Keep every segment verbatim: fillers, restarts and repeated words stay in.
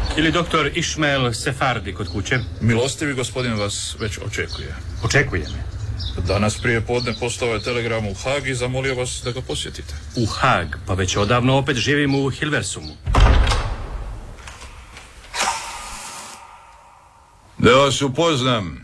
Ili doktor Išmael Sefardi kod kuće? Milostivi gospodin vas već očekuje. Očekuje me? Danas prije podne poslao je telegram u Hag i zamolio vas da ga posjetite. U Hag? Pa već odavno opet živim u Hilversumu. Da vas upoznam.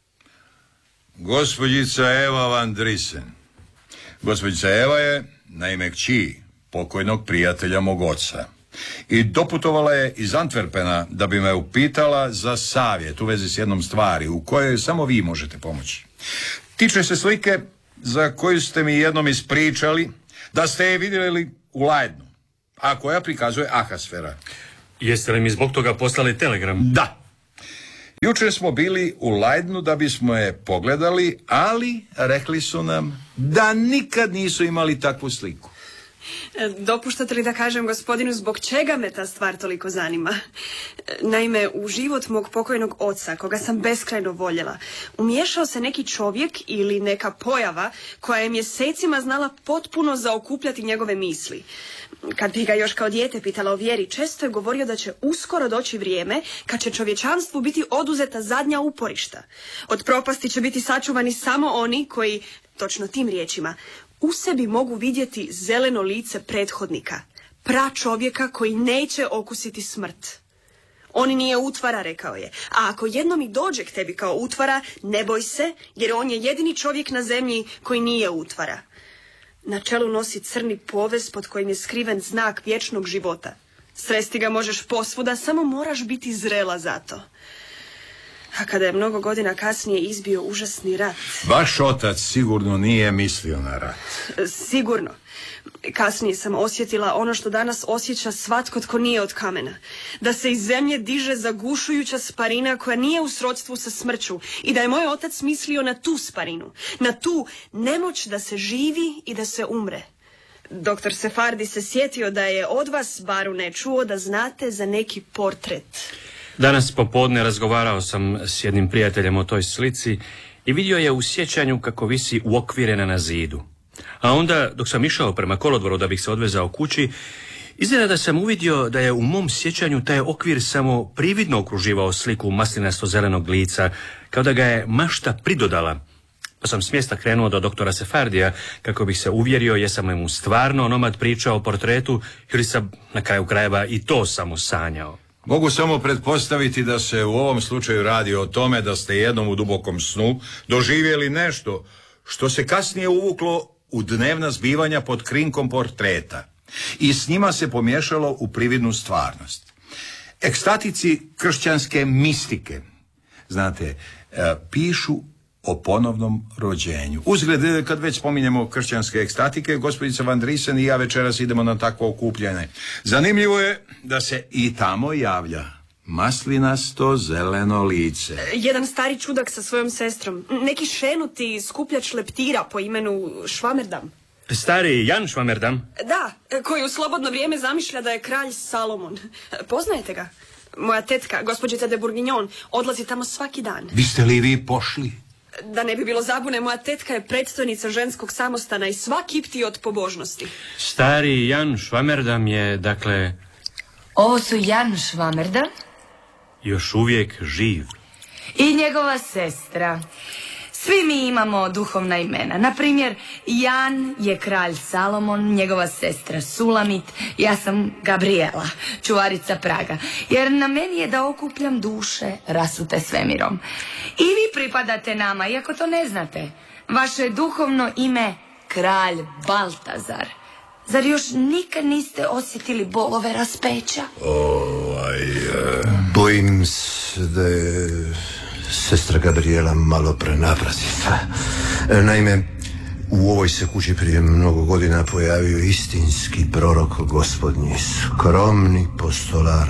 Gospođica Eva van Driessen. Gospođica Eva je, naime, kći pokojnog prijatelja mog oca. I doputovala je iz Antwerpena da bi me upitala za savjet u vezi s jednom stvari u kojoj samo vi možete pomoći. Tiče se slike za koju ste mi jednom ispričali da ste je vidjeli u Leidenu, a koja prikazuje Ahasfera. Jeste li mi zbog toga poslali telegram? Da. Jučer smo bili u Leidenu da bismo je pogledali, ali rekli su nam da nikad nisu imali takvu sliku. Dopuštate li da kažem gospodinu zbog čega me ta stvar toliko zanima? Naime, u život mog pokojnog oca, koga sam beskrajno voljela, umiješao se neki čovjek ili neka pojava koja je mjesecima znala potpuno zaokupljati njegove misli. Kad bi ga još kao dijete pitala o vjeri, često je govorio da će uskoro doći vrijeme kad će čovječanstvu biti oduzeta zadnja uporišta. Od propasti će biti sačuvani samo oni koji, točno tim riječima, u sebi mogu vidjeti zeleno lice prethodnika, pračovjeka koji neće okusiti smrt. On nije utvara, rekao je, a ako jednom i dođe k tebi kao utvara, ne boj se, jer on je jedini čovjek na zemlji koji nije utvara. Na čelu nosi crni povez pod kojim je skriven znak vječnog života. Sresti ga možeš posvuda, samo moraš biti zrela za to. A kada je mnogo godina kasnije izbio užasni rat... Vaš otac sigurno nije mislio na rat. Sigurno. Kasnije sam osjetila ono što danas osjeća svatko tko nije od kamena. Da se iz zemlje diže zagušujuća sparina koja nije u srodstvu sa smrću i da je moj otac mislio na tu sparinu, na tu nemoć da se živi i da se umre. Doktor Sefardi se sjetio da je od vas, barune, čuo da znate za neki portret. Danas popodne razgovarao sam s jednim prijateljem o toj slici i vidio je u sjećanju kako visi uokvirena na zidu. A onda, dok sam išao prema kolodvoru da bih se odvezao kući, izgleda da sam uvidio da je u mom sjećanju taj okvir samo prividno okruživao sliku maslinasto-zelenog lica, kao da ga je mašta pridodala. Pa sam s mjesta krenuo do doktora Sefardija kako bih se uvjerio jesam li mu stvarno onomad pričao o portretu ili sam na kraju krajeva i to samo sanjao. Mogu samo pretpostaviti da se u ovom slučaju radi o tome da ste jednom u dubokom snu doživjeli nešto što se kasnije uvuklo u dnevna zbivanja pod krinkom portreta i s njima se pomiješalo u prividnu stvarnost. Ekstatici kršćanske mistike, znate, pišu o ponovnom rođenju. Uzgled, kad već spominjemo kršćanske ekstatike, gospođica van Driessen i ja večeras idemo na takvo okupljanje. Zanimljivo je da se i tamo javlja maslinasto zeleno lice. Jedan stari čudak sa svojom sestrom. Neki šenuti skupljač leptira po imenu Švamerdam. Stari Jan Švamerdam? Da, koji u slobodno vrijeme zamišlja da je kralj Salomon. Poznajete ga? Moja tetka, gospođica de Bourguignon, odlazi tamo svaki dan. Biste li vi pošli? Da ne bi bilo zabune, moja tetka je predstojnica ženskog samostana i sva kipti od pobožnosti. Stari Jan Švamerdam je, dakle... Ovo su Jan Švamerdam. Još uvijek živ. I njegova sestra. Svi mi imamo duhovna imena. Naprimjer, Jan je kralj Salomon, njegova sestra Sulamit, ja sam Gabriela, čuvarica Praga. Jer na meni je da okupljam duše rasute svemirom. I vi pripadate nama, iako to ne znate. Vaše duhovno ime kralj Baltazar. Zar još nikad niste osjetili bolove raspeća? Ovaj, uh, bojim se da je sestra Gabriela malo prenapraziva. Naime, u ovoj se kući prije mnogo godina pojavio istinski prorok gospodnji, skromni postolar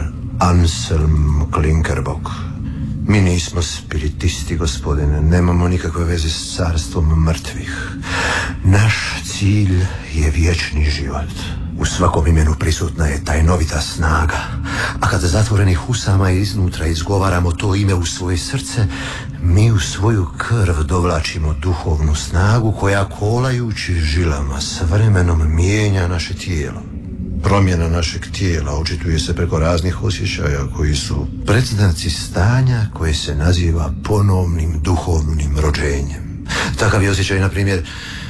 Anselm Klinkerbock. Mi nismo spiritisti, gospodine, nemamo nikakve veze s carstvom mrtvih. Naš cilj je vječni život. U svakom imenu prisutna je tajnovita snaga, a kada zatvorenih usama iznutra izgovaramo to ime u svoje srce, mi u svoju krv dovlačimo duhovnu snagu koja kolajući žilama s vremenom mijenja naše tijelo. Promjena našeg tijela očituje se preko raznih osjećaja koji su predznaci stanja koje se naziva ponovnim duhovnim rođenjem. Takav je osjećaj, na primjer,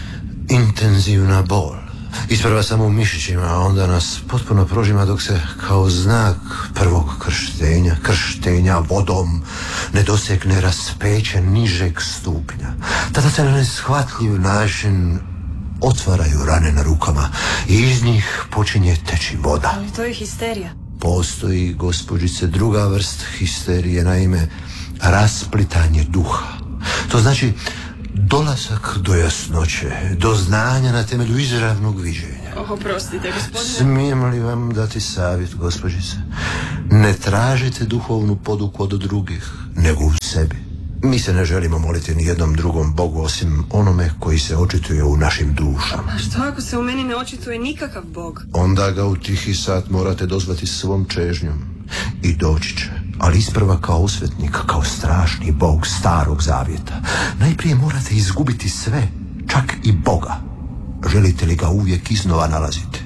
intenzivna bol. Isprva samo u mišićima, a onda nas potpuno prožima dok se kao znak prvog krštenja, krštenja vodom, ne dosegne raspeće nižeg stupnja. Tada se na neshvatljiv način otvaraju rane na rukama i iz njih počinje teći voda. Ali to je histerija. Postoji, gospođice, druga vrst histerije, naime rasplitanje duha. To znači dolazak do jasnoće, do znanja na temelju izravnog viđenja. Oh, oprostite, gospodine. Smijem li vam dati savjet, gospođice? Ne tražite duhovnu poduku od drugih, nego u sebi. Mi se ne želimo moliti ni jednom drugom Bogu osim onome koji se očituje u našim dušama. A što ako se u meni ne očituje nikakav Bog? Onda ga u tihi sat morate dozvati svom čežnjom i doći će. Ali isprva kao osvetnik, kao strašni Bog starog zavjeta. Najprije morate izgubiti sve, čak i Boga. Želite li ga uvijek iznova nalaziti?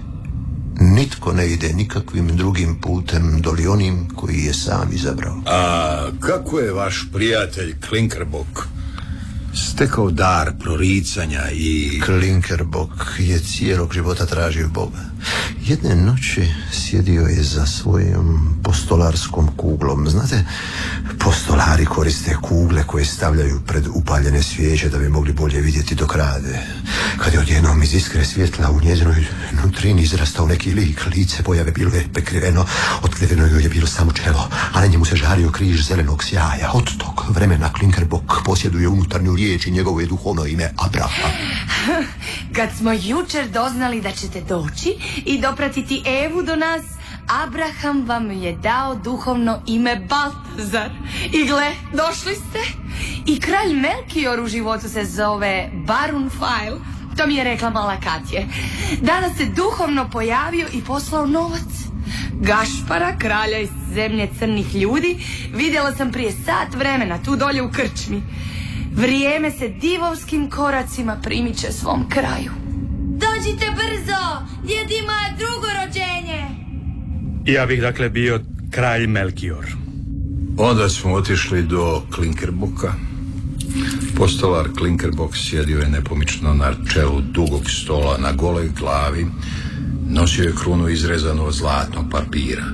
Nitko ne ide nikakvim drugim putem doli onim koji je sam izabrao. A kako je vaš prijatelj Klinkerbok stekao dar proricanja i... Klinkerbok je cijelog života tražio Boga. Jedne noći sjedio je za svojom postolarskom kuglom. Znate, postolari koriste kugle koje stavljaju pred upaljene svijeće da bi mogli bolje vidjeti dok rade. Kad je odjednom iz iskre svjetla u njezinoj nutrini izrastao neki lik, lice pojave bilo je prekriveno, otkriveno joj je bilo samo čelo, a na njemu se žario križ zelenog sjaja. Od tog vremena Klinkerbok posjeduje unutarnju riječ i njegovo je duhovno ime Abraham. Kad smo jučer doznali da ćete doći i dopratiti Evu do nas, Abraham vam je dao duhovno ime Baltazar. I gle, došli ste. I kralj Melkior u životu se zove Barunfail. To mi je rekla mala Katje. Danas se duhovno pojavio i poslao novac. Gašpara, kralja iz zemlje crnih ljudi, vidjela sam prije sat vremena tu dolje u krčmi. Vrijeme se divovskim koracima primiče svom kraju. Dođite brzo, djed ima drugo rođenje. Ja bih dakle bio kralj Melkior. Onda smo otišli do Klinkerboka. Postolar Klinkerbok sjedio je nepomično na čelu dugog stola na goloj glavi. Nosio je krunu izrezanu od zlatnog papira.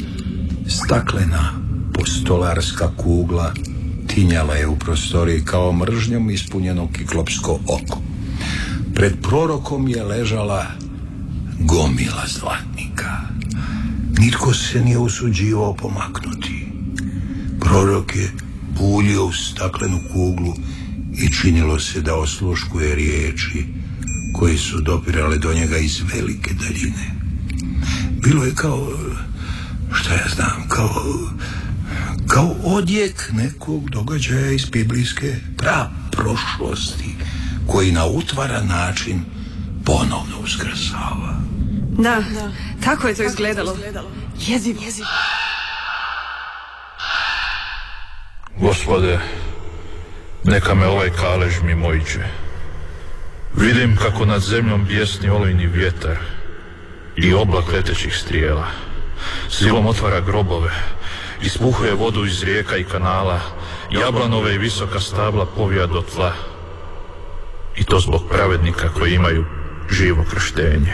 Staklena postolarska kugla tinjala je u prostoriji kao mržnjom ispunjeno kiklopsko oko. Pred prorokom je ležala gomila zlatnika. Nitko se nije usuđivao pomaknuti. Prorok je buljio u staklenu kuglu i činilo se da osluškuje riječi koje su dopirale do njega iz velike daljine. Bilo je kao, šta ja znam, kao, kao odjek nekog događaja iz biblijske praprošlosti koji na utvaran način ponovno uskrsava. Da, da, tako je to izgledalo. Jezivo. Gospode, neka me ovaj kalež mimoiđe. Vidim kako nad zemljom bijesni olujni vjetar i oblak letećih strijela. Silom otvara grobove, ispuhuje vodu iz rijeka i kanala, jablanove i visoka stabla povija do tla. I to zbog pravednika koji imaju živo krštenje.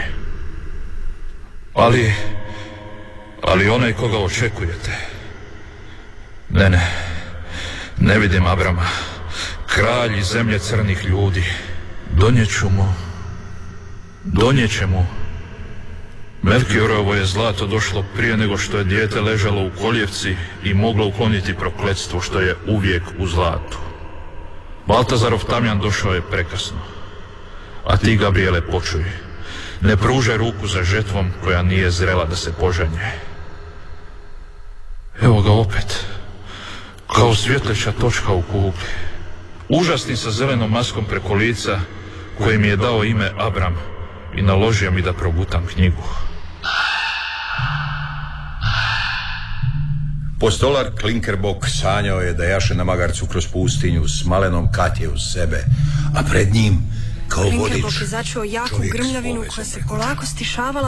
Ali, ali onaj koga očekujete, ne, ne, ne vidim Abrama, kralj iz zemlje crnih ljudi. Donjeću mu, donjeće mu. Melkiorovo je zlato došlo prije nego što je dijete ležalo u koljevci i moglo ukloniti prokletstvo što je uvijek u zlatu. Baltazarov tamjan došao je prekasno. A ti, Gabriele, počuj. Ne pružaj ruku za žetvom koja nije zrela da se požanje. Evo ga opet, kao svjetleća točka u kugli. Užasni sa zelenom maskom preko lica, koji mi je dao ime Abram i naložio mi da progutam knjigu. Postolar Klinkerbok sanjao je da jaše na magarcu kroz pustinju s malenom Katje uz sebe, a pred njim kao vodič Klinkerbok je začuo jaku grmljavinu koja se polako stišavala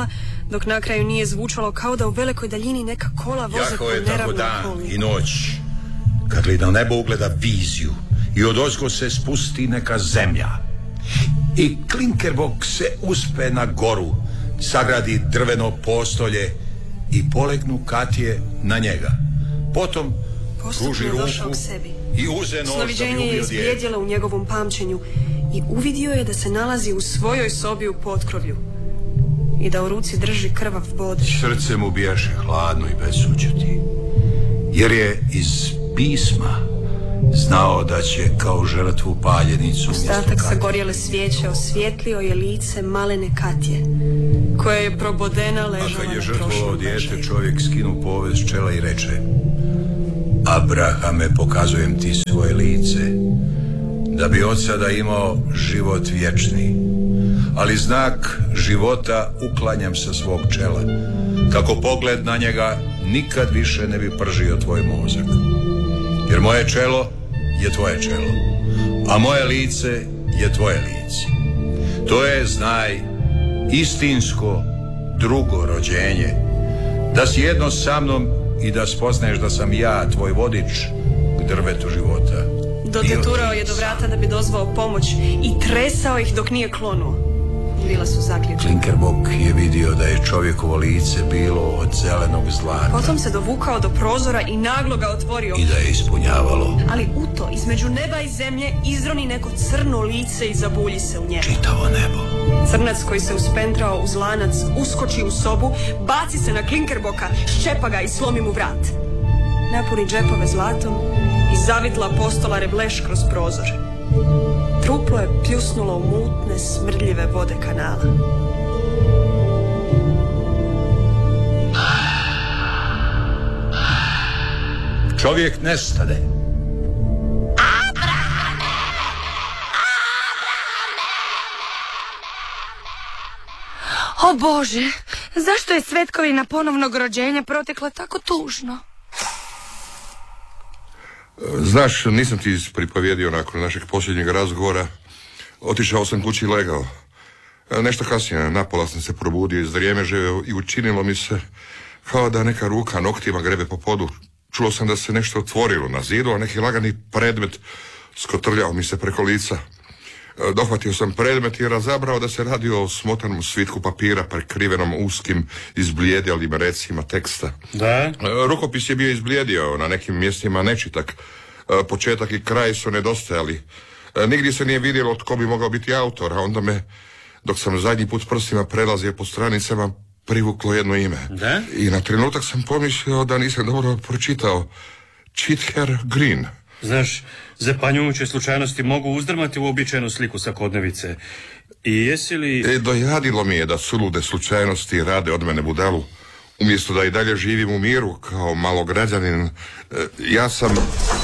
dok na kraju nije zvučalo kao da u velikoj daljini neka kola voze Jako po je tako neravnom dan kolniku. i noć, kad li na nebo ugleda viziju i odozgo se spusti neka zemlja. I Klinkerbok se uspe na goru, sagradi drveno postolje i polegnu Katje na njega. Potom Postupno pruži je ruku došao k sebi. i uze nož da bi Snoviđenje je ubio dijete. izblijedjelo u njegovom pamćenju i uvidio je da se nalazi u svojoj sobi u potkrovlju i da u ruci drži krvav bodeš. Srce mu bijaše hladno i besućuti, jer je iz pisma znao da će kao žrtvu paljenicu Ostatak umjesto Katje. sagorjele svijeće osvijetlio je lice malene Katje, koja je probodena A ležala kad je na žrtvovao prošlom dijete, ležaju. čovjek skinu povez s čela i reče: Abrahame, pokazujem ti svoje lice, da bi od sada imao život vječni. Ali znak života uklanjam sa svog čela, kako pogled na njega nikad više ne bi pržio tvoj mozak. Jer moje čelo je tvoje čelo, a moje lice je tvoje lice. To je, znaj, istinsko drugo rođenje, da si jedno sa mnom i da spoznaješ da sam ja, tvoj vodič, k drvetu života. Doteturao je do vrata da bi dozvao pomoć i tresao ih dok nije klonuo. Bila su zaključena. Klinkerbok je vidio da je čovjekovo lice bilo od zelenog zlata Potom se dovukao do prozora i naglo ga otvorio. i da je ispunjavalo Ali u to, između neba i zemlje, izroni neko crno lice i zabulji se u njega. čitavo nebo. Crnac koji se uspentrao uz lanac, uskoči u sobu, baci se na Klinkerboka, ščepa ga i slomi mu vrat. Napuni džepove zlatom i zavitla postolare bleš kroz prozor. Truplo je pljusnulo u mutne, smrdljive vode kanala. Čovjek nestade. O Bože, zašto je svetkovina ponovnog rođenja protekla tako tužno? Znaš, nisam ti pripovjedio nakon našeg posljednjeg razgovora. Otišao sam kući i legao. Nešto kasnije, napola sam se probudio iz drjemeže i učinilo mi se kao da neka ruka noktima grebe po podu. Čulo sam da se nešto otvorilo na zidu, a neki lagani predmet skotrljao mi se preko lica. Dohvatio sam predmet i razabrao da se radi o smotanom svitku papira prekrivenom uskim izblijedjelim recima teksta. Da? Rukopis je bio izblijedio, na nekim mjestima nečitak. Početak i kraj su nedostajali. Nigdje se nije vidjelo tko bi mogao biti autor, a onda me, dok sam zadnji put prstima prelazio po stranicama, privuklo jedno ime. Da? I na trenutak sam pomislio da nisam dobro pročitao. Chither Green. Znaš, zapanjujuće slučajnosti mogu uzdrmati uobičajenu sliku svakodnevice. I jesi li... E, dojadilo mi je da sulude slučajnosti rade od mene budalu. Umjesto da i dalje živim u miru kao malograđanin, e, ja sam...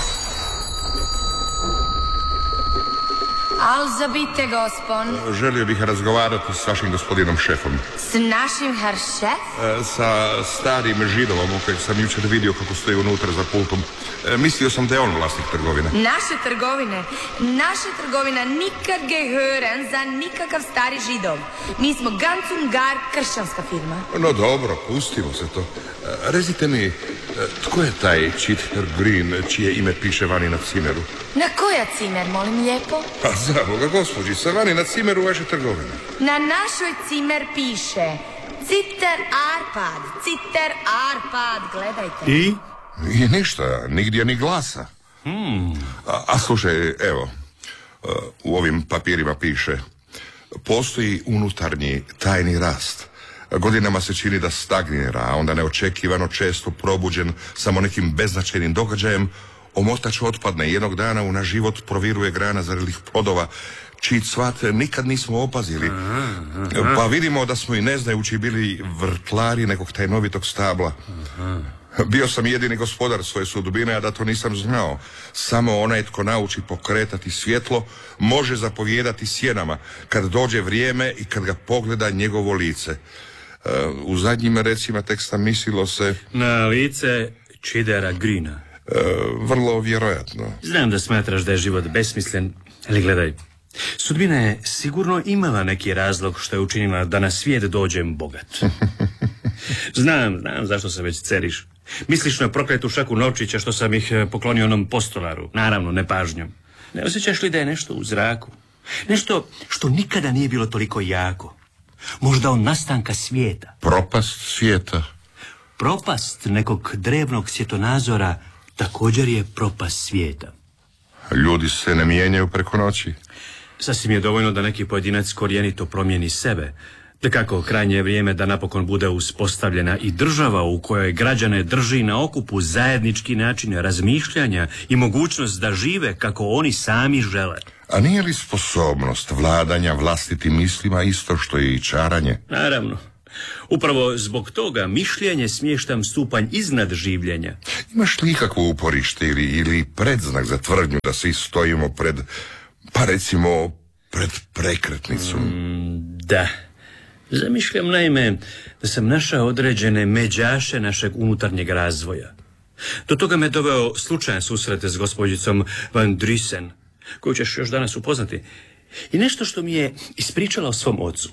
Alzabite, gospon. Želio bih razgovarati s vašim gospodinom šefom. S našim herr šef? E, sa starim Židovom, u kojeg sam jučer vidio kako stoji unutra za pultom. E, mislio sam da je on vlasnik trgovine. Naše trgovine. Naša trgovina nikad gehören za nikakav stari Židov. Mi smo ganz und gar kršćanska firma. No dobro, pustimo se to. E, recite mi, e, tko je taj Chither Green, čije ime piše vani na cimeru? Na koja cimer, molim lijepo? A za Boga, gospođi, sa vani na cimeru vaše trgovine. Na našoj cimer piše Citer Arpad, Citer Arpad, gledajte. I? I ništa, nigdje ni glasa. Hmm. A, a slušaj, evo, uh, u ovim papirima piše: postoji unutarnji tajni rast. Godinama se čini da stagnira, a onda neočekivano često probuđen samo nekim beznačajnim događajem, omotač otpadne i jednog dana u naš život proviruje grana zrelih plodova, čiji cvat nikad nismo opazili. Aha, aha. Pa vidimo da smo i neznajući bili vrtlari nekog tajnovitog stabla. Aha. Bio sam jedini gospodar svoje sudbine, a da to nisam znao. Samo onaj tko nauči pokretati svjetlo može zapovijedati sjenama kad dođe vrijeme i kad ga pogleda njegovo lice. Uh, u zadnjim recima teksta mislilo se... Na lice Chithera Greena. Uh, vrlo vjerojatno. Znam da smatraš da je život besmislen, ali gledaj, sudbina je sigurno imala neki razlog što je učinila da na svijet dođem bogat. Znam, znam zašto se već ceriš. Misliš na prokletu šaku novčića što sam ih poklonio onom postolaru. Naravno, nepažnjom. Ne osjećaš li da je nešto u zraku? Nešto što nikada nije bilo toliko jako. Možda od nastanka svijeta. Propast svijeta. Propast nekog drevnog svjetonazora također je propast svijeta. Ljudi se ne mijenjaju preko noći. Sasvim je dovoljno da neki pojedinac korijenito promijeni sebe. Dakako, krajnje je vrijeme da napokon bude uspostavljena i država u kojoj građane drži na okupu zajednički način razmišljanja i mogućnost da žive kako oni sami žele. A nije li sposobnost vladanja vlastitim mislima isto što je i čaranje? Naravno. Upravo zbog toga mišljenje smještam stupanj iznad življenja. Imaš li ikakvo uporište ili, ili predznak za tvrdnju da svi stojimo pred, pa recimo, pred prekretnicom? Mm, da. Zamišljam naime da sam našao određene međaše našeg unutarnjeg razvoja. Do toga me doveo slučajan susret s gospođicom Van Driessen, koju ćeš još danas upoznati, i nešto što mi je ispričala o svom ocu.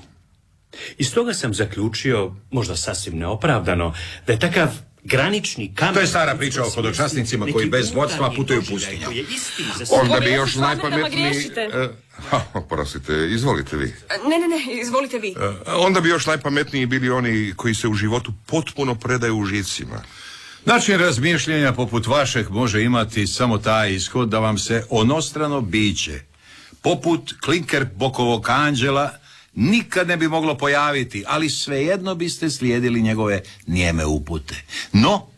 Iz toga sam zaključio, možda sasvim neopravdano, da je takav granični kamen... To je stara priča o hodočasnicima koji bez vodstva putuju pustinjom. Onda bi još najpametniji... Uh, Prosite, izvolite vi. Ne, ne, ne, izvolite vi. Uh, onda bi još najpametniji bili oni koji se u životu potpuno predaju užicima. Način razmišljanja poput vašeg može imati samo taj ishod da vam se onostrano biće, poput Klinkerbokovog anđela, nikad ne bi moglo pojaviti, ali svejedno biste slijedili njegove nijeme upute. No,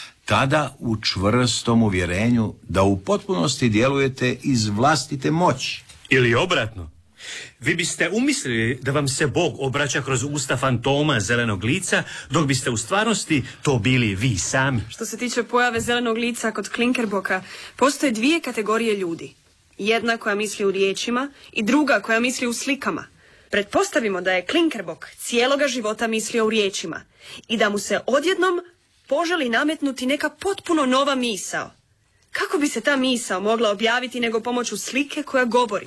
tada u čvrstom uvjerenju da u potpunosti djelujete iz vlastite moći. Ili obratno. Vi biste umislili da vam se Bog obraća kroz usta fantoma zelenog lica, dok biste u stvarnosti to bili vi sami. Što se tiče pojave zelenog lica kod Klinkerboka, postoje dvije kategorije ljudi. Jedna koja misli u riječima i druga koja misli u slikama. Pretpostavimo da je Klinkerbok cijeloga života mislio u riječima i da mu se odjednom poželi nametnuti neka potpuno nova misao. Kako bi se ta misao mogla objaviti nego pomoću slike koja govori?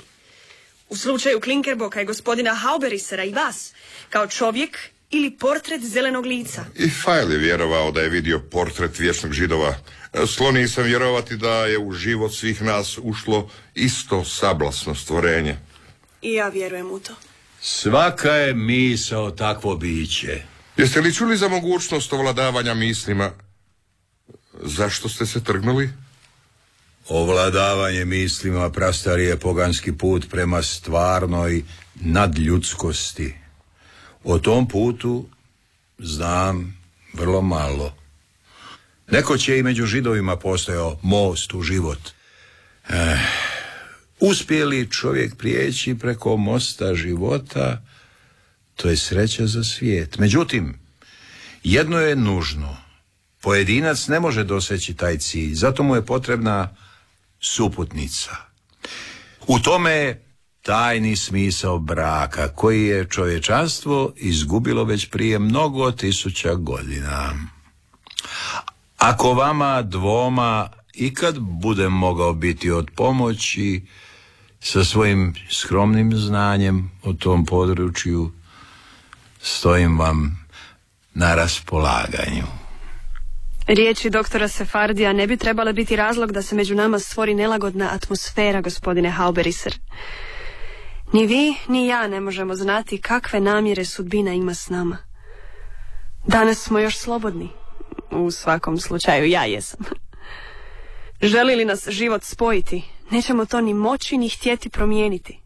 U slučaju Klinkerboka i gospodina Hauberisera i vas, kao čovjek ili portret zelenog lica. I Fajl je vjerovao da je vidio portret vječnog Židova. Skloniji sam vjerovati da je u život svih nas ušlo isto sablasno stvorenje. I ja vjerujem u to. Svaka je misao takvo biće. Jeste li čuli za mogućnost ovladavanja mislima? Zašto ste se trgnuli? Ovladavanje mislima prastari je poganski put prema stvarnoj nadljudskosti. O tom putu znam vrlo malo. Nekoć je i među Židovima postojao most u život. Eh, uspije li čovjek prijeći preko mosta života, to je sreća za svijet. Međutim, jedno je nužno. Pojedinac ne može doseći taj cilj, zato mu je potrebna suputnica. U tome je tajni smisao braka, koji je čovječanstvo izgubilo već prije mnogo tisuća godina. Ako vama dvoma ikad budem mogao biti od pomoći sa svojim skromnim znanjem o tom području, stojim vam na raspolaganju. Riječi doktora Sefardija ne bi trebale biti razlog da se među nama stvori nelagodna atmosfera, gospodine Hauberiser. Ni vi, ni ja ne možemo znati kakve namjere sudbina ima s nama. Danas smo još slobodni. U svakom slučaju ja jesam. Želi li nas život spojiti, nećemo to ni moći ni htjeti promijeniti.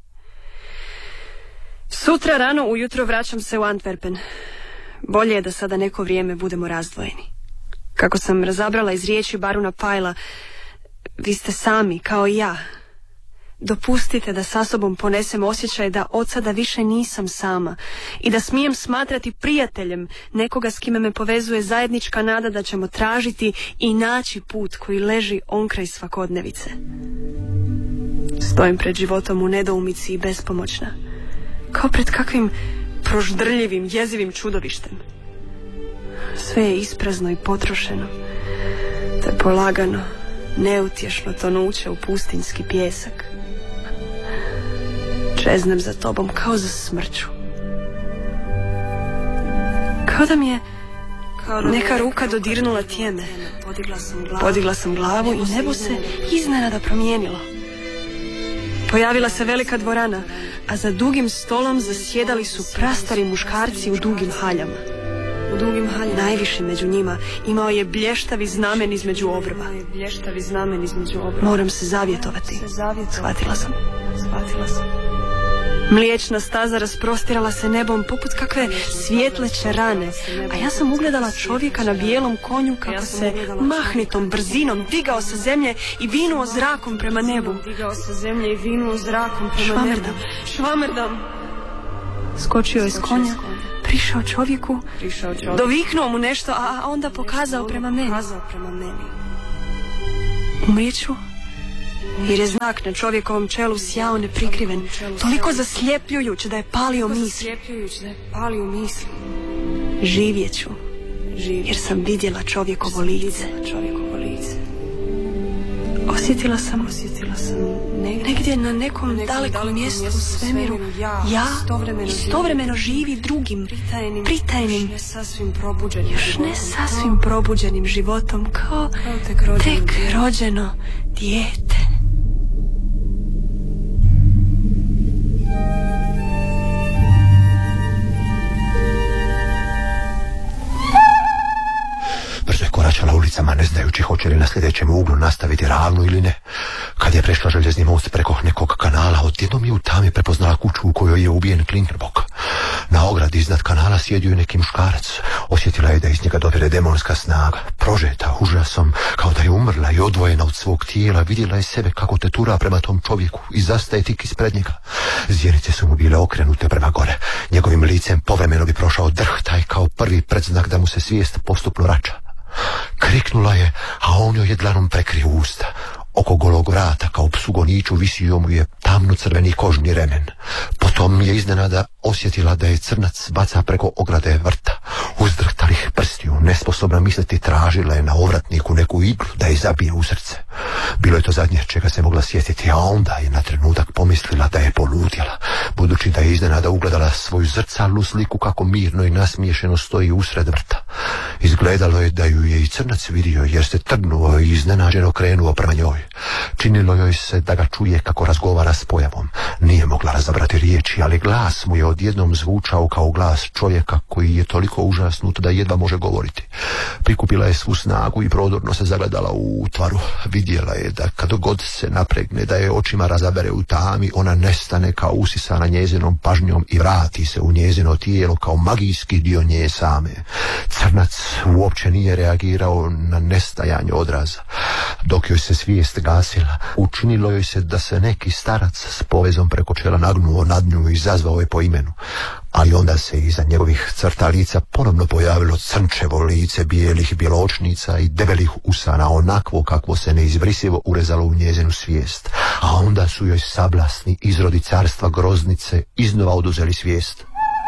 Sutra rano ujutro vraćam se u Antwerpen. Bolje je da sada neko vrijeme budemo razdvojeni. Kako sam razabrala iz riječi baruna Pajla, vi ste sami, kao i ja. Dopustite da sa sobom ponesem osjećaj da od sada više nisam sama i da smijem smatrati prijateljem nekoga s kime me povezuje zajednička nada da ćemo tražiti i naći put koji leži onkraj svakodnevice. Stojim pred životom u nedoumici i bespomoćna, kao pred kakvim proždrljivim, jezivim čudovištem. Sve je isprazno i potrošeno, te polagano, neutješno tonuće u pustinski pjesak. Čeznem za tobom kao za smrću. Kao da mi je Neka ruka dodirnula tijeme. Podigla sam glavu i nebo se iznenada promijenilo. Pojavila se velika dvorana, a za dugim stolom zasjedali su prastari muškarci u dugim haljama. U dugim haljama. Najviši među njima imao je blještavi znamen između obrva. Moram se zavjetovati. Shvatila sam. Shvatila sam. Mliječna staza rasprostirala se nebom poput kakve svijetleće rane, a ja sam ugledala čovjeka na bijelom konju kako se mahnitom brzinom digao sa zemlje i vinuo zrakom prema nebu. Švamerdam, švamerdam. Skočio je s konja, prišao čovjeku, doviknuo mu nešto, a onda pokazao prema meni. Umrijeću, jer je znak na čovjekovom čelu sjao neprikriven, toliko zaslijepljujuć da je palio misli. Živjeću, jer sam vidjela čovjekovo lice. Osjetila sam, osjetila sam negdje na nekom dalekom mjestu u svemiru ja istovremeno živi drugim, pritajnim, još ne sasvim probuđenim životom, kao tek rođeno dijete. Brzo je koračala ulicama, ne znajući hoće li na sljedećem uglu nastaviti ravno ili ne. Kad je prešla željezni most preko nekog kanala, odjednom je u tami prepoznala kuću u kojoj je ubijen Klinkerbok. Na ogradi iznad kanala sjedio je neki muškarac. Osjetila je da iz njega dopire demonska snaga. Prožeta užasom, kao da je umrla i odvojena od svog tijela, vidjela je sebe kako tetura prema tom čovjeku i zastaje tik ispred njega. Zjenice su mu bile okrenute prema gore. Njegovim licem povremeno bi prošao drhtaj kao prvi predznak da mu se svijest postupno vraća. Kriknula je, a on joj je dlanom prekrio usta. Oko golog vrata kao psu goniču visio mu je tamno crveni kožni remen. Potom je iznenada osjetila da je crnac baca preko ograde vrta. Uzdrhtalih prstiju, nesposobna misliti, tražila je na ovratniku neku iglu da je zabije u srce. Bilo je to zadnje čega se mogla sjetiti, a onda je na trenutak pomislila da je poludjela, budući da je iznenada ugledala svoju zrcalnu sliku kako mirno i nasmiješeno stoji usred vrta. Izgledalo je da ju je i crnac vidio, jer se trgnuo i iznenađeno krenuo prema njoj. Činilo joj se da ga čuje kako razgovara s pojavom. Nije mogla razabrati riječi, ali glas mu je odjednom zvučao kao glas čovjeka koji je toliko užasnut da jedva može govoriti. Prikupila je svu snagu i prodorno se zagledala u utvaru. Vidjela je da kad god se napregne, da je očima razabere u tami, ona nestane kao usisana njezinom pažnjom i vrati se u njezino tijelo kao magijski dio nje same. Crnac uopće nije reagirao na nestajanje odraza. Dok joj se svijest gasila, učinilo joj se da se neki starac s povezom preko čela nagnuo nad nju i izazvao je po imenu. Ali onda se iza njegovih crta lica ponovno pojavilo crnčevo lice bijelih bjeločnica i debelih usana, onakvo kakvo se neizbrisivo urezalo u njezinu svijest. A onda su joj sablasni izrodi carstva groznice iznova oduzeli svijest.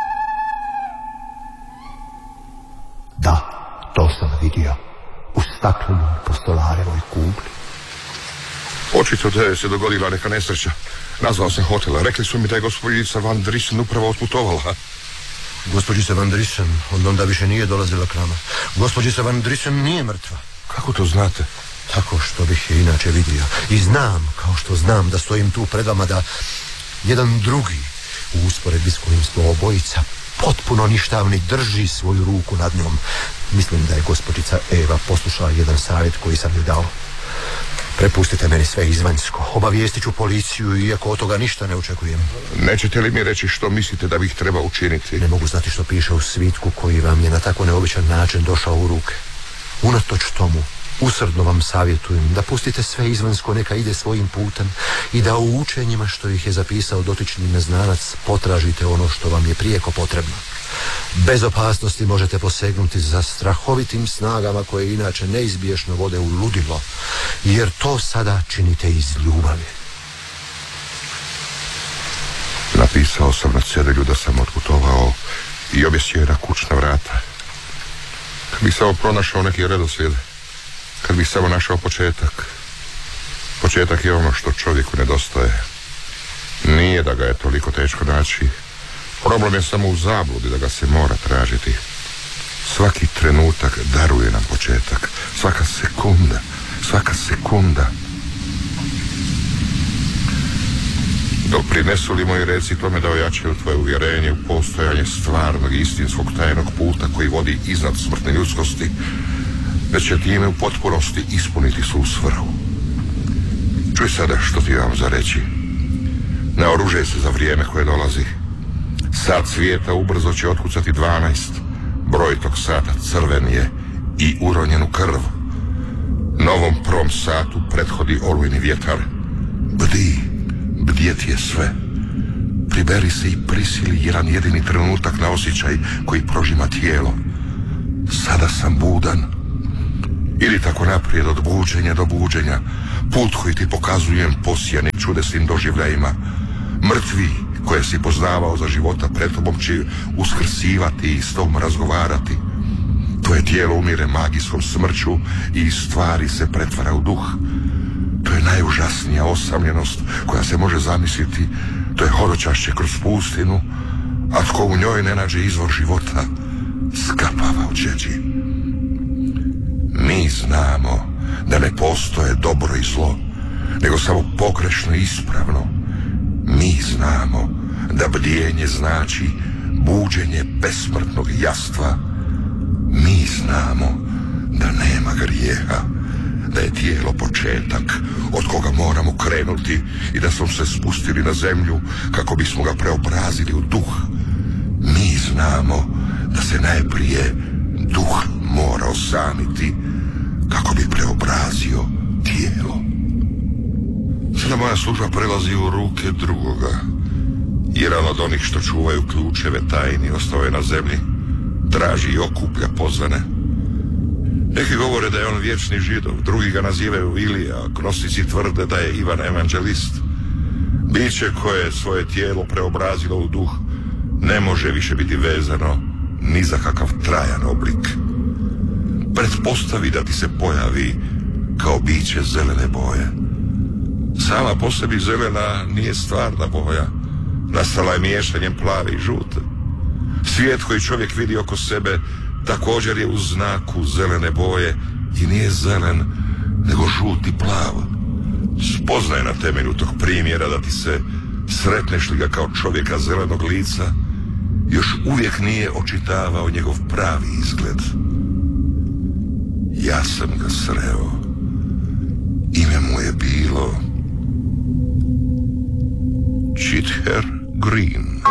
Da, to sam vidio u staklenoj postolarevoj kugli. Očito da je se dogodila neka nesreća. Nazvao sam hotela. Rekli su mi da je gospođica Van Drissen upravo otputovala. Gospođica Van Drissen od onda više nije dolazila k nama. Gospođica Van Drissen nije mrtva. Kako to znate? Tako što bih je inače vidio. I znam, kao što znam da stojim tu pred vama, da jedan drugi u usporedbi s kojim smo obojica potpuno ništavni drži svoju ruku nad njom. Mislim da je gospođica Eva poslušala jedan savjet koji sam joj dao. Prepustite meni sve izvanjsko. Obavijestit ću policiju, iako od toga ništa ne očekujem. Nećete li mi reći što mislite da bih trebao učiniti? Ne mogu znati što piše u svitku koji vam je na tako neobičan način došao u ruke. Unatoč tomu, usrdno vam savjetujem da pustite sve izvanjsko neka ide svojim putem i da u učenjima što ih je zapisao dotični neznanac potražite ono što vam je prijeko potrebno. Bez opasnosti možete posegnuti za strahovitim snagama koje inače neizbježno vode u ludilo, jer to sada činite iz ljubavi. Napisao sam na cedulju da sam otputovao i objesio je na kućna vrata. Kad bih samo pronašao neki redoslijed, kad bih samo našao početak. Početak je ono što čovjeku nedostaje. Nije da ga je toliko teško naći. Problem je samo u zabludi da ga se mora tražiti. Svaki trenutak daruje nam početak. Svaka sekunda, svaka sekunda. Dok prinesu li moji reci tome da ojačaju tvoje uvjerenje u postojanje stvarnog i istinskog tajnog puta koji vodi iznad smrtne ljudskosti, već će time u potpunosti ispuniti svu svrhu. Čuj sada što ti imam za reći. Naoružaj se za vrijeme koje dolazi. Sat svijeta ubrzo će otkucati dvanaest. Broj tog sata crven je i uronjenu krv. Novom prom satu prethodi olujni vjetar. Bdi, bdjeti je sve. Priberi se i prisili jedan jedini trenutak na osjećaj koji prožima tijelo. Sada sam budan. Ili tako naprijed od buđenja do buđenja. Put koji ti pokazujem posijani čudesnim doživljajima. Mrtvi koje si poznavao za života pred tobom će uskrsivati i s tobom razgovarati. Tvoje tijelo umire magijskom smrću i iz stvari se pretvara u duh. To je najužasnija osamljenost koja se može zamisliti. To je hodočašće kroz pustinu, a tko u njoj ne nađe izvor života, skapava u đeđi. Mi znamo da ne postoje dobro i zlo, nego samo pogrešno i ispravno. Mi znamo da bdjenje znači buđenje besmrtnog jastva. Mi znamo da nema grijeha, da je tijelo početak od koga moramo krenuti i da smo se spustili na zemlju kako bismo ga preobrazili u duh. Mi znamo da se najprije duh mora osamiti kako bi preobrazio tijelo. Sada moja služba prelazi u ruke drugoga. Jedan od onih što čuvaju ključeve tajni ostao je na zemlji. Traži i okuplja pozvane. Neki govore da je on vječni Židov, drugi ga nazivaju Ilija, a gnostici tvrde da je Ivan evanđelist. Biće koje je svoje tijelo preobrazilo u duh ne može više biti vezano ni za kakav trajan oblik. Pretpostavi da ti se pojavi kao biće zelene boje. Sama po sebi zelena nije stvarna boja. Nastala je miješanjem plave i žute. Svijet koji čovjek vidi oko sebe također je u znaku zelene boje i nije zelen, nego žut i plav. Spoznaj na temelju tog primjera da ti se, sretneš li ga kao čovjeka zelenog lica, još uvijek nije očitavao njegov pravi izgled. Ja sam ga sreo. Ime mu je bilo Chither Green.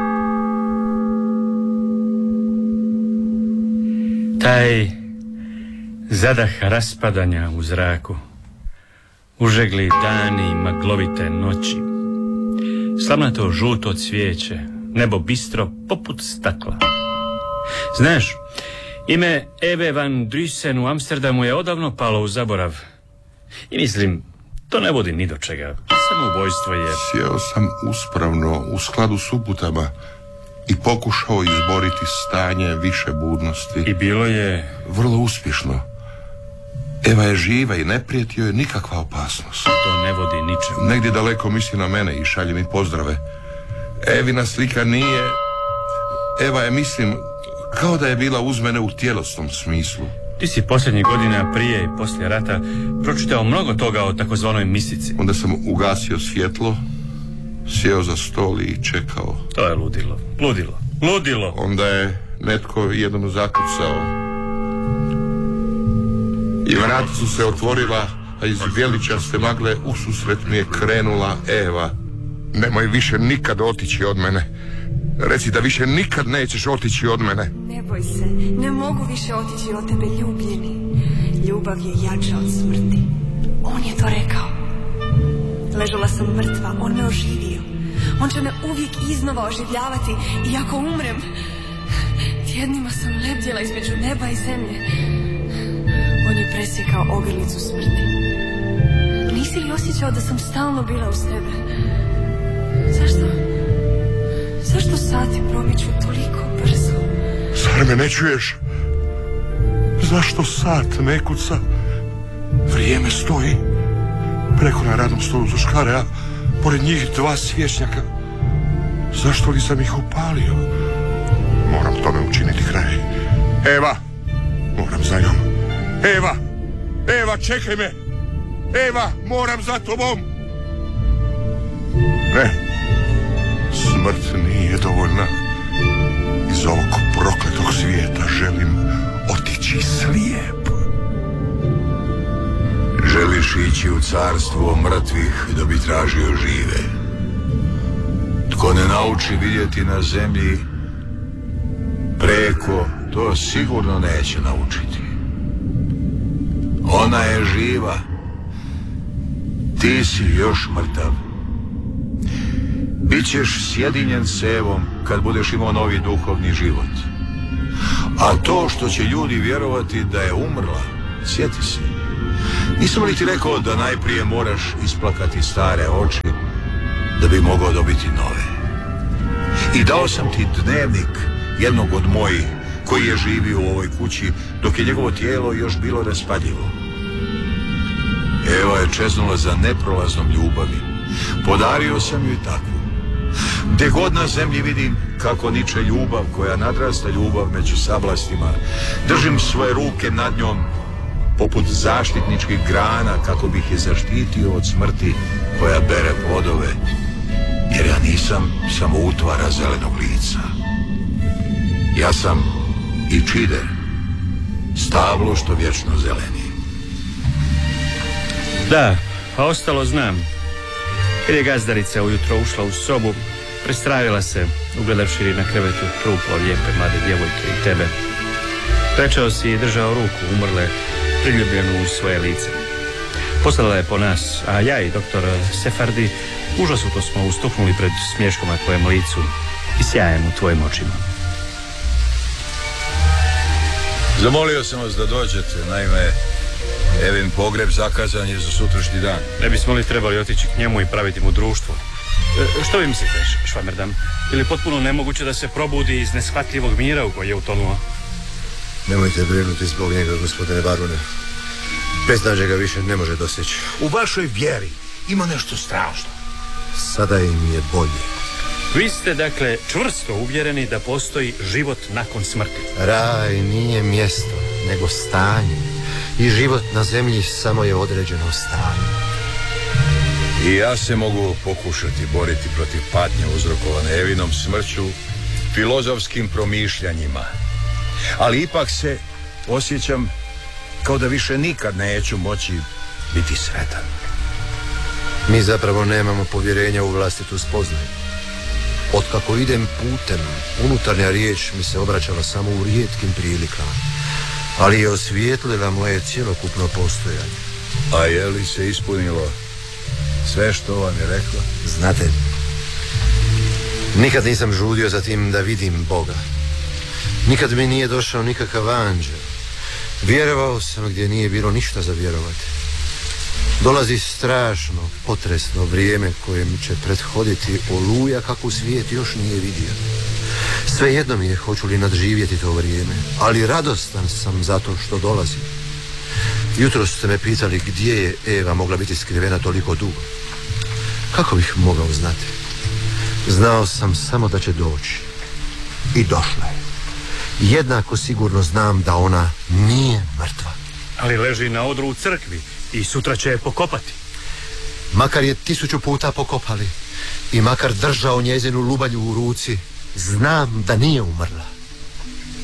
Taj zadah raspadanja u zraku, užegli dani i maglovite noći, slavnato žuto cvijeće, nebo bistro poput stakla. Znaš, ime Eve van Driessen u Amsterdamu je odavno palo u zaborav. I mislim, to ne vodi ni do čega, samoubojstvo je... Sjeo sam uspravno u skladu s uputama i pokušao izboriti stanje više budnosti. I bilo je... Vrlo uspješno. Eva je živa i ne prijeti joj nikakva opasnost. To ne vodi ničemu. Negdje daleko misli na mene i šalje mi pozdrave. Evina slika nije... Eva je, mislim, kao da je bila uz mene u tjelesnom smislu. Ti si posljednjih godina prije i poslije rata pročitao mnogo toga o takozvanoj mistici. Onda sam ugasio svjetlo, sjeo za stol i čekao. To je ludilo, ludilo, ludilo. Onda je netko jednom zakucao. I vrata su se otvorila, a iz vjeličaste magle ususret mi je krenula Eva. Nemoj više nikad otići od mene. Reci da više nikad nećeš otići od mene. Ne boj se, ne mogu više otići od tebe, ljubljeni. Ljubav je jača od smrti. On je to rekao. Ležala sam mrtva, on me oživio. On će me uvijek iznova oživljavati i ako umrem, tjednima sam lebdjela između neba i zemlje. On je presjekao ogrlicu smrti. Nisi li osjećao da sam stalno bila uz tebe? Zašto? Zašto sati promiču toliko brzo? Zar me ne čuješ? Zašto sat ne kuca? Vrijeme stoji. Preko na radnom stolu su škare, a pored njih dva svječnjaka. Zašto li sam ih upalio? Moram tome učiniti kraj. Eva, moram za njom. Eva, Eva, čekaj me. Eva, moram za tobom. Ne, smrt nije dovoljna. Iz ovog prokletog svijeta želim otići slijep. Želiš ići u carstvo mrtvih da bi tražio žive. Tko ne nauči vidjeti na zemlji preko, to sigurno neće naučiti. Ona je živa. Ti si još mrtav. Bićeš sjedinjen s Evom kad budeš imao novi duhovni život. A to što će ljudi vjerovati da je umrla, sjeti se. Nisam li ti rekao da najprije moraš isplakati stare oči da bi mogao dobiti nove? I dao sam ti dnevnik jednog od mojih koji je živio u ovoj kući dok je njegovo tijelo još bilo raspadljivo. Eva je čeznula za neprolaznom ljubavi. Podario sam ju i takvu. Gdje god na zemlji vidim kako niče ljubav koja nadrasta ljubav među sablastima, držim svoje ruke nad njom poput zaštitničkih grana kako bih je zaštitio od smrti koja bere plodove, jer ja nisam samo utvara zelenog lica. Ja sam i čider, stablo što vječno zeleni. Da, a ostalo znam. Kad je gazdarica ujutro ušla u sobu, prestravila se, ugledavši na krevetu truplo lijepe mlade djevojke i tebe. Pečao si i držao ruku umrle, priljubljenu u svoje lice. Poslala je po nas, a ja i doktor Sefardi užasnuto smo ustuknuli pred smješkom na tvojem licu i sjajem u tvojim očima. Zamolio sam vas da dođete, naime, Evin pogreb zakazan je za sutrašnji dan. Ne bismo li trebali otići k njemu i praviti mu društvo? E, što vi mislite, Švamerdam? Ili potpuno nemoguće da se probudi iz neshvatljivog mira u koji je utonuo? Nemojte brinuti zbog njega, gospodine barone. Beznađe ga više ne može doseći. U vašoj vjeri ima nešto strašno. Sada im je bolje. Vi ste, dakle, čvrsto uvjereni da postoji život nakon smrti. Raj nije mjesto, nego stanje. I život na zemlji samo je određeno stanje. I ja se mogu pokušati boriti protiv patnje uzrokovane Evinom smrću filozofskim promišljanjima. Ali ipak se osjećam kao da više nikad neću moći biti sretan. Mi zapravo nemamo povjerenja u vlastitu spoznaju. Otkako idem putem, unutarnja riječ mi se obraćala samo u rijetkim prilikama, ali je osvijetlila moje cjelokupno postojanje. A je li se ispunilo sve što vam je rekla? Znate, nikad nisam žudio za tim da vidim Boga. Nikad mi nije došao nikakav anđel. Vjerovao sam gdje nije bilo ništa za vjerovati. Dolazi strašno, potresno vrijeme kojem će prethoditi oluja kakvu svijet još nije vidio. Svejedno mi je hoću li nadživjeti to vrijeme, ali radostan sam zato što dolazi. Jutros ste me pitali gdje je Eva mogla biti skrivena toliko dugo. Kako bih mogao znati? Znao sam samo da će doći. I došla je. Jednako sigurno znam da ona nije mrtva. Ali leži na odru u crkvi i sutra će je pokopati. Makar je tisuću puta pokopali i makar držao njezinu lubalju u ruci, znam da nije umrla.